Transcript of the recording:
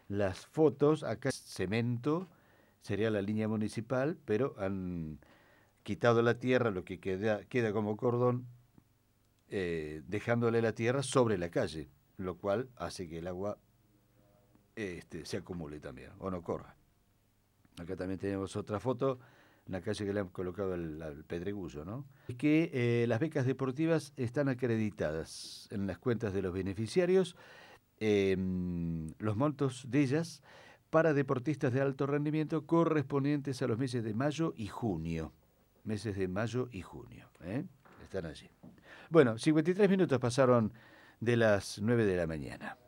las fotos, acá es cemento, sería la línea municipal, pero han quitado la tierra, lo que queda como cordón, dejándole la tierra sobre la calle, lo cual hace que el agua se acumule también, o no corra. Acá también tenemos otra foto, en la calle que le han colocado al pedregullo, ¿no? Es que las becas deportivas están acreditadas en las cuentas de los beneficiarios, los montos de ellas para deportistas de alto rendimiento correspondientes a los meses de mayo y junio. Meses de mayo y junio, ¿eh? Están allí. Bueno, 53 minutos pasaron de las 9 de la mañana.